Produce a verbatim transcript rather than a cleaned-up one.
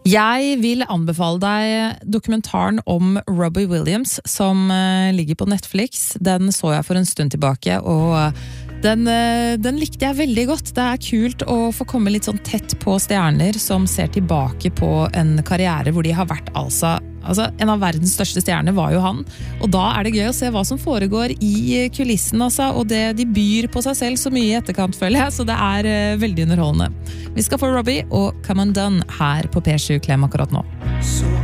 Jeg vil anbefale deg dokumentaren om Robbie Williams som ligger på Netflix. Den så jeg for en stund tilbake, og den, den likte jeg veldig godt. Det er kult å få komme litt sånn tett på stjerner som ser tilbake på en karriere hvor de har vært altså, altså en av verdens største stjerner var jo han. Og da er det gøy å se hva som foregår i kulissen, altså, og det de byr på seg selv så mye i etterkant, føler jeg, så det er uh, veldig underholdende. Vi skal få Robbie og Come Undone her på P sju Klem akkurat nå.